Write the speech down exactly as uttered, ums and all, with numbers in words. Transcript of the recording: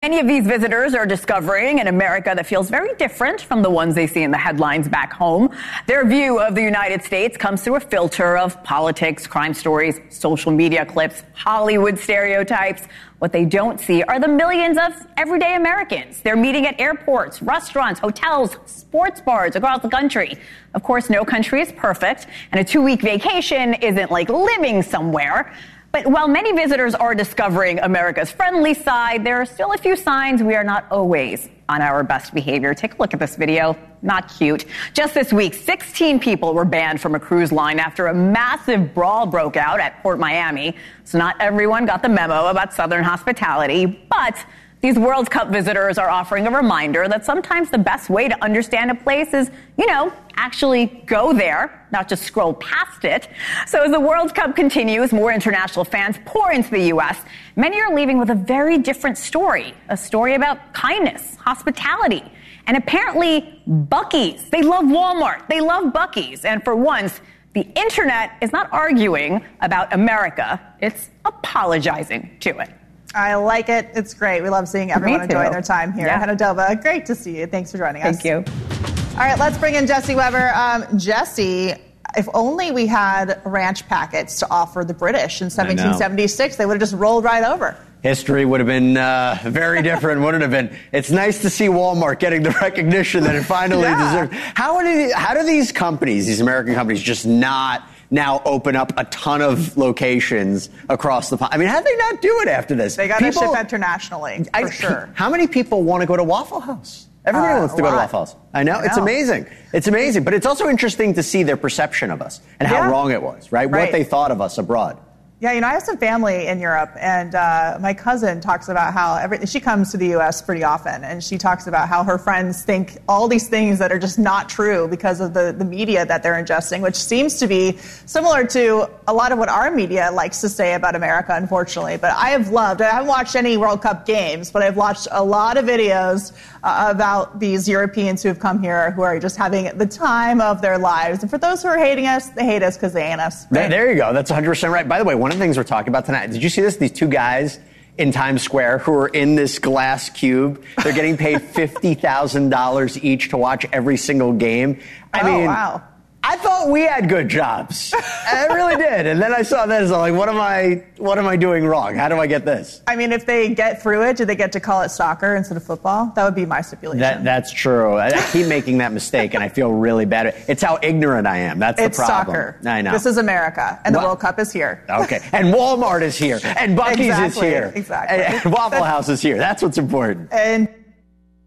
Many of these visitors are discovering an America that feels very different from the ones they see in the headlines back home. Their view of the United States comes through a filter of politics, crime stories, social media clips, Hollywood stereotypes. What they don't see are the millions of everyday Americans. They're meeting at airports, restaurants, hotels, sports bars across the country. Of course, no country is perfect, and a two-week vacation isn't like living somewhere. But while many visitors are discovering America's friendly side, there are still a few signs we are not always on our best behavior. Take a look at this video. Not cute. Just this week, sixteen people were banned from a cruise line after a massive brawl broke out at Port Miami. So not everyone got the memo about Southern hospitality, but these World Cup visitors are offering a reminder that sometimes the best way to understand a place is, you know, actually go there, not just scroll past it. So as the World Cup continues, more international fans pour into the U S. Many are leaving with a very different story, a story about kindness, hospitality, and apparently Buc-ee's. They love Walmart. They love Buc-ee's. And for once, the internet is not arguing about America. It's apologizing to it. I like it. It's great. We love seeing everyone enjoying their time here yeah. in Henadova. Great to see you. Thanks for joining us. Thank you. All right, let's bring in Jesse Weber. Um, Jesse, if only we had ranch packets to offer the British in seventeen seventy-six, they would have just rolled right over. History would have been uh, very different, wouldn't it have been? It's nice to see Walmart getting the recognition that it finally yeah. deserves. How do, how do these companies, these American companies, just not now open up a ton of locations across the pond? I mean, how do they not do it after this? They got to ship internationally, for I, sure. How many people want to go to Waffle House? Everybody uh, wants to go to Waffle House. I know. I know. It's amazing. It's amazing. But it's also interesting to see their perception of us and how yeah. wrong it was, right? right? What they thought of us abroad. Yeah, you know, I have some family in Europe, and uh, my cousin talks about how every, she comes to the U S pretty often, and she talks about how her friends think all these things that are just not true because of the, the media that they're ingesting, which seems to be similar to a lot of what our media likes to say about America, unfortunately. But I have loved, I haven't watched any World Cup games, but I've watched a lot of videos uh, about these Europeans who have come here who are just having the time of their lives. And for those who are hating us, they hate us because they ain't us. Right? There you go. That's one hundred percent right. By the way, one One of the things we're talking about tonight, did you see this? These two guys in Times Square who are in this glass cube. They're getting paid fifty thousand dollars each to watch every single game. I oh, mean, wow. I thought we had good jobs. I really did. And then I saw this. I'm like, what am I, what am I doing wrong? How do I get this? I mean, if they get through it, do they get to call it soccer instead of football? That would be my stipulation. That, that's true. I, I keep making that mistake, and I feel really bad. It's how ignorant I am. That's it's the problem. It's soccer. I know. This is America, and well, the World Cup is here. Okay. And Walmart is here, and Buc-ee's exactly, is here. Exactly. And Waffle House is here. That's what's important. And